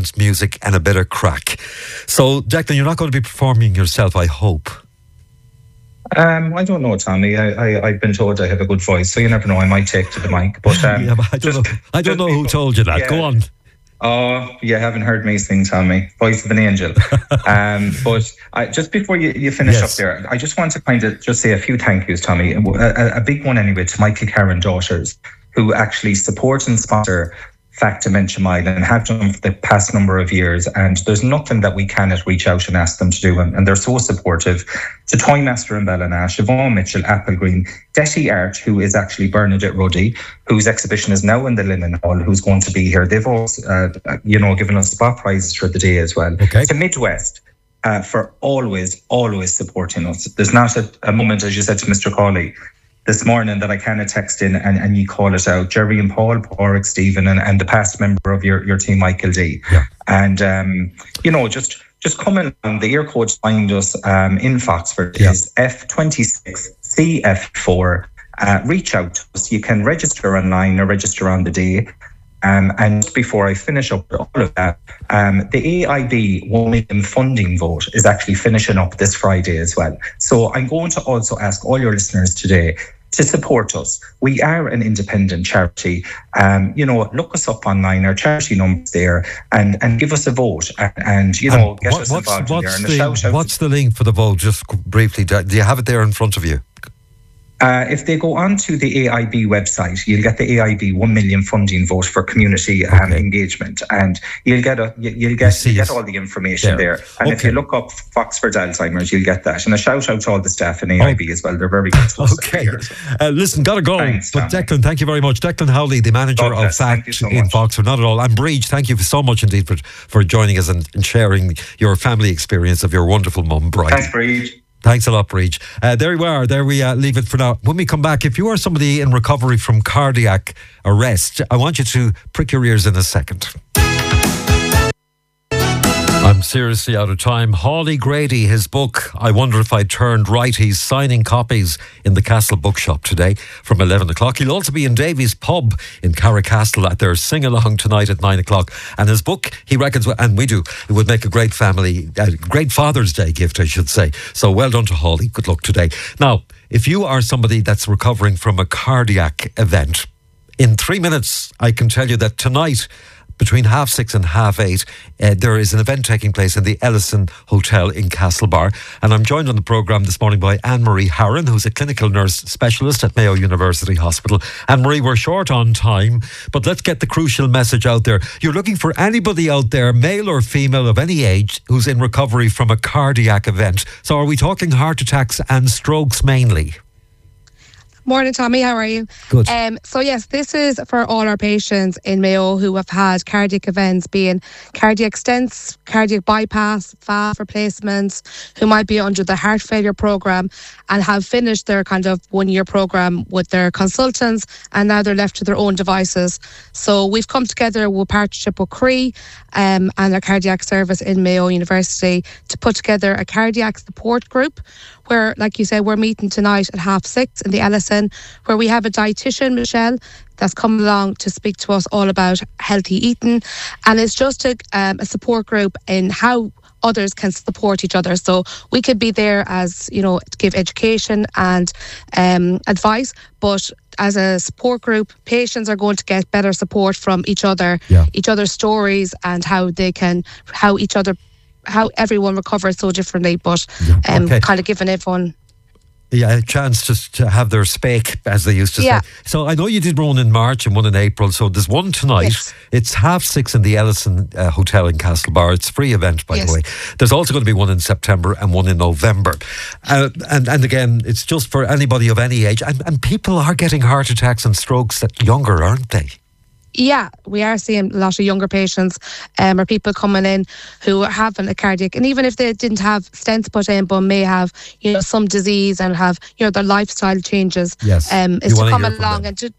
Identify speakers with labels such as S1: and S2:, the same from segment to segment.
S1: dance, music and a bit of crack. So, Declan, you're not going to be performing yourself, I hope.
S2: I don't know, Tommy. I've been told I have a good voice, so you never know. I might take to the mic. But,
S1: but I don't know who told you that. Yeah. Go on.
S2: Oh, you haven't heard me sing, Tommy. Voice of an angel. But just before you finish up there, I just want to kind of just say a few thank yous, Tommy. A big one anyway to Michael Karen Daughters, who actually support and sponsor Fact Dementia Mile and have done for the past number of years. And there's nothing that we cannot reach out and ask them to do. And they're so supportive. To Toymaster and Ballinash, Siobhan Mitchell, Applegreen, Detty Art, who is actually Bernadette Ruddy, whose exhibition is now in the Linen Hall, who's going to be here. They've also, given us spot prizes for the day as well.
S1: Okay.
S2: To Midwest, for always supporting us. There's not a moment, as you said to Mr. Cawley this morning, that I kind of text in and you call it out. Jerry and Paul, Porrick, Stephen, and the past member of your team, Michael D.
S1: Yeah.
S2: And, just come along. The ear code to find us in Foxford is F26CF4. Reach out to us. You can register online or register on the day. And just before I finish up with all of that, the AIB 1 million funding vote is actually finishing up this Friday as well. So I'm going to also ask all your listeners today to support us. We are an independent charity. Look us up online, our charity number's there, and give us a vote and get us involved in there. And a shout out.
S1: What's the link for the vote? Just briefly, do you have it there in front of you?
S2: If they go onto the AIB website, you'll get the AIB 1 million funding vote for community engagement, and you'll get all the information there. And if you look up Foxford Alzheimer's, you'll get that. And a shout out to all the staff in AIB as well. They're very good to us.
S1: Okay. Listen, gotta go. Thanks, but Declan, thank you very much. Declan Howley, the manager of Fact in Foxford. Not at all. And Breach, thank you so much indeed for joining us and sharing your family experience of your wonderful mum, Bridie.
S2: Thanks, Breach.
S1: Thanks a lot, Breach. There we are. There we leave it for now. When we come back, if you are somebody in recovery from cardiac arrest, I want you to prick your ears in a second. I'm seriously out of time. Hawley Grady, his book, I Wonder If I Turned Right. He's signing copies in the Castle Bookshop today from 11 o'clock. He'll also be in Davy's Pub in Carricastle at their sing-along tonight at 9 o'clock. And his book, he reckons, and we do, it would make a great great Father's Day gift, I should say. So well done to Hawley. Good luck today. Now, if you are somebody that's recovering from a cardiac event, in 3 minutes, I can tell you that tonight, between 6:30 and 8:30, there is an event taking place in the Ellison Hotel in Castlebar. And I'm joined on the programme this morning by Anne-Marie Harron, who's a clinical nurse specialist at Mayo University Hospital. Anne-Marie, we're short on time, but let's get the crucial message out there. You're looking for anybody out there, male or female of any age, who's in recovery from a cardiac event. So are we talking heart attacks and strokes mainly?
S3: Morning, Tommy. How are you?
S1: Good.
S3: So yes, this is for all our patients in Mayo who have had cardiac events, being cardiac stents, cardiac bypass, valve replacements, who might be under the heart failure programme and have finished their kind of 1 year programme with their consultants, and now they're left to their own devices. So we've come together with partnership with Cree and their cardiac service in Mayo University to put together a cardiac support group where, like you said, we're meeting tonight at 6:30 in the Ellison, where we have a dietitian, Michelle, that's come along to speak to us all about healthy eating. And it's just a support group in how others can support each other. So we could be there as, to give education and advice, but as a support group, patients are going to get better support from each other, each other's stories, and how everyone recovers so differently, but kind of giving everyone
S1: a chance to have their spake, as they used to say. So I know you did one in March and one in April, so there's one tonight.
S3: Yes.
S1: It's 6:30 in the Ellison Hotel in Castlebar. It's a free event, by the way. There's also going to be one in September and one in November. And again, it's just for anybody of any age. And people are getting heart attacks and strokes that younger, aren't they?
S3: Yeah, we are seeing a lot of younger patients or people coming in who are having a cardiac, and even if they didn't have stents put in but may have some disease and have their lifestyle changes,
S1: yes.
S3: is to come along and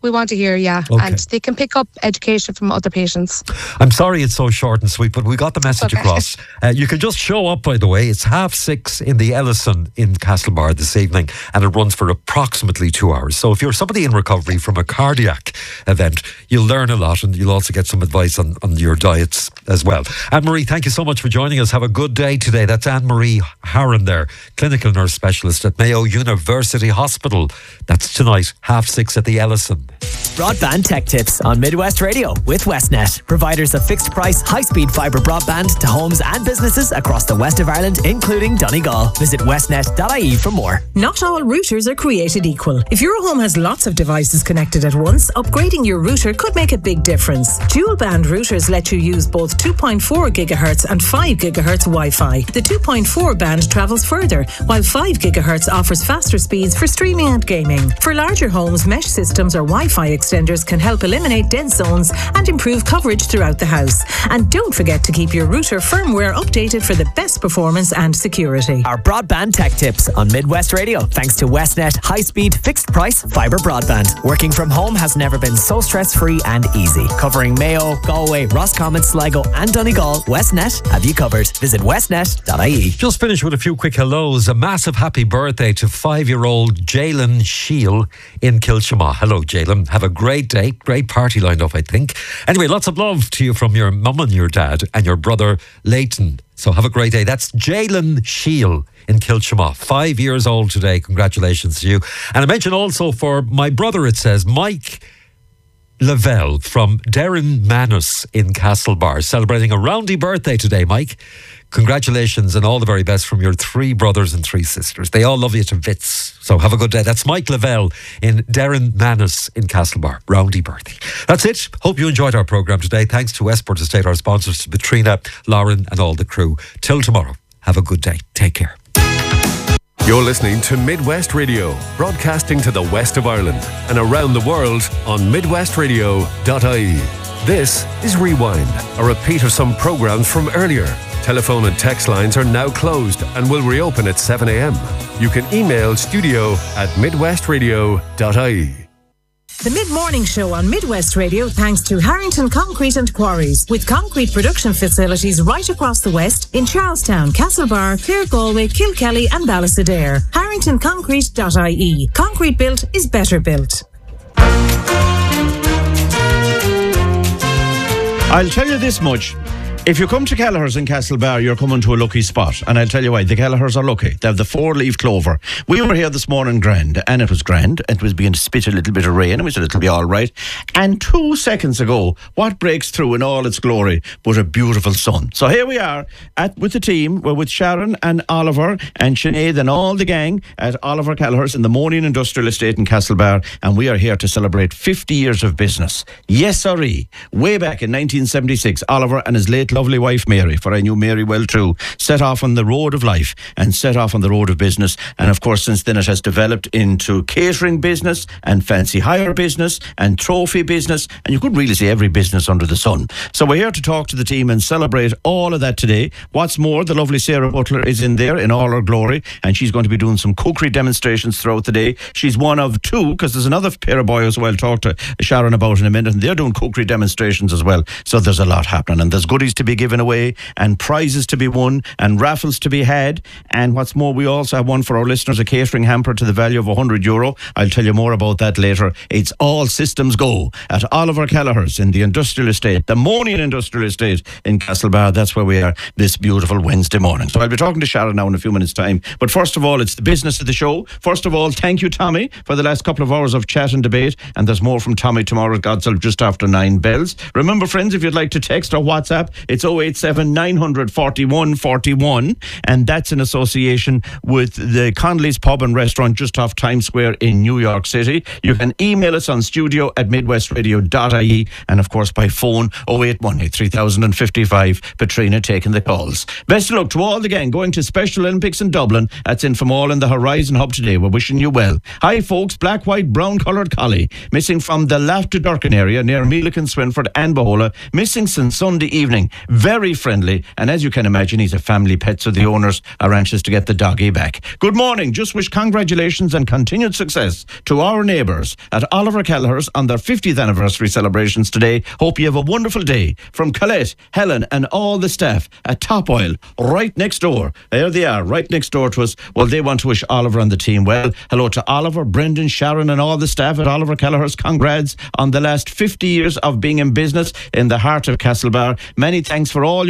S3: We want to hear, yeah.
S1: Okay.
S3: And they can pick up education from other patients.
S1: I'm sorry it's so short and sweet, but we got the message across. You can just show up, by the way. It's 6:30 in the Ellison in Castlebar this evening, and it runs for approximately 2 hours. So if you're somebody in recovery from a cardiac event, you'll learn a lot, and you'll also get some advice on your diets as well. Anne-Marie, thank you so much for joining us. Have a good day today. That's Anne-Marie Harron there, clinical nurse specialist at Mayo University Hospital. That's tonight, 6:30 at the Ellison.
S4: Broadband Tech Tips on Midwest Radio with Westnet, providers of fixed price, high-speed fibre broadband to homes and businesses across the west of Ireland, including Donegal. Visit westnet.ie for more.
S5: Not all routers are created equal. If your home has lots of devices connected at once, upgrading your router could make a big difference. Dual band routers let you use both 2.4 GHz and 5 GHz Wi-Fi. The 2.4 band travels further, while 5 GHz offers faster speeds for streaming and gaming. For larger homes, mesh systems or Wi-Fi extenders can help eliminate dead zones and improve coverage throughout the house. And don't forget to keep your router firmware updated for the best performance and security.
S4: Our Broadband Tech Tips on Midwest Radio, thanks to Westnet high-speed, fixed-price fibre broadband. Working from home has never been so stress-free and easy. Covering Mayo, Galway, Roscommon, Sligo and Donegal, Westnet have you covered. Visit westnet.ie.
S1: Just finish with a few quick hellos. A massive happy birthday to 5-year-old Jalen Shiel in Kilshama. Hello, Jalen. Have a great day. Great party lined up, I think. Anyway, lots of love to you from your mum and your dad and your brother Leighton. So have a great day. That's Jalen Shiel in Kilshama. 5 years old today. Congratulations to you. And I mention also for my brother, it says, Mike Lavelle from Derrin Manus in Castlebar, celebrating a roundy birthday today, Mike. Congratulations and all the very best from your 3 brothers and 3 sisters. They all love you to bits. So have a good day. That's Mike Lavelle in Derrin Manus in Castlebar. Roundy birthday. That's it. Hope you enjoyed our programme today. Thanks to Westport Estate, our sponsors, to Petrina, Lauren and all the crew. Till tomorrow. Have a good day. Take care.
S6: You're listening to Midwest Radio, broadcasting to the west of Ireland and around the world on midwestradio.ie. This is Rewind, a repeat of some programmes from earlier. Telephone and text lines are now closed and will reopen at 7 a.m. You can email studio@midwestradio.ie.
S5: The Mid-Morning Show on Midwest Radio thanks to Harrington Concrete and Quarries, with concrete production facilities right across the west in Charlestown, Castlebar, Clare, Galway, Kilkelly and Ballastadair. HarringtonConcrete.ie. Concrete built is better built.
S7: I'll tell you this much. If you come to Kelleher's in Castlebar, you're coming to a lucky spot. And I'll tell you why. The Kelleher's are lucky. They have the 4-leaf clover. We were here this morning grand, and it was grand. It was beginning to spit a little bit of rain, and we said it'll be all right. And 2 seconds ago, what breaks through in all its glory but a beautiful sun. So here we are with the team. We're with Sharon and Oliver and Sinead and all the gang at Oliver Kelleher's in the Morning Industrial Estate in Castlebar. And we are here to celebrate 50 years of business. Yes, sirree. Way back in 1976, Oliver and his late lovely wife Mary, for I knew Mary well too, set off on the road of life and set off on the road of business. And of course, since then it has developed into catering business and fancy hire business and trophy business, and you could really say every business under the sun. So we're here to talk to the team and celebrate all of that today. What's more, the lovely Sarah Butler is in there in all her glory, and she's going to be doing some cookery demonstrations throughout the day. She's one of 2, because there's another pair of boys who I'll talk to Sharon about in a minute, and they're doing cookery demonstrations as well. So there's a lot happening, and there's goodies to be given away and prizes to be won and raffles to be had. And what's more, we also have one for our listeners, a catering hamper to the value of €100. I'll tell you more about that later. It's all systems go at Oliver Kelleher's in the Industrial Estate, the Morning Industrial Estate in Castlebar. That's where we are this beautiful Wednesday morning. So I'll be talking to Sharon now in a few minutes' time. But first of all, it's the business of the show. First of all, thank you, Tommy, for the last couple of hours of chat and debate. And there's more from Tommy tomorrow at Godself just after 9 bells. Remember, friends, if you'd like to text or WhatsApp, it's 087 900 41 41, and that's in association with the Connolly's Pub and Restaurant just off Times Square in New York City. You can email us on studio@midwestradio.ie, and of course by phone 0818 3055. Petrina taking the calls. Best of luck to all the gang going to Special Olympics in Dublin. That's in from all in the Horizon Hub today. We're wishing you well. Hi folks, black, white, brown coloured collie missing from the Laugh to Durkin area near Meelick and Swinford and Bohola, missing since Sunday evening. very friendly, and as you can imagine, he's a family pet, so the owners are anxious to get the doggy back. Good morning. Just wish congratulations and continued success to our neighbours at Oliver Kelleher's on their 50th anniversary celebrations today. Hope you have a wonderful day. From Colette, Helen and all the staff at Top Oil, right next door. There they are, right next door to us. Well, they want to wish Oliver and the team well. Hello to Oliver, Brendan, Sharon and all the staff at Oliver Kelleher's. Congrats on the last 50 years of being in business in the heart of Castlebar. Many thanks for all